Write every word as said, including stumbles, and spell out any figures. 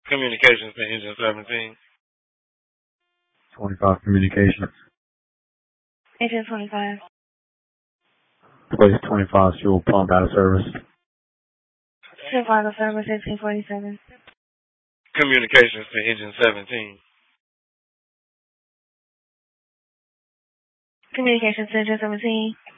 Communications to engine seventeen. twenty-five communications. Engine twenty-five. Place twenty-five fuel pump out of service. Fuel pump out of service, eighteen forty-seven. Communications to engine seventeen. Communications to engine seventeen.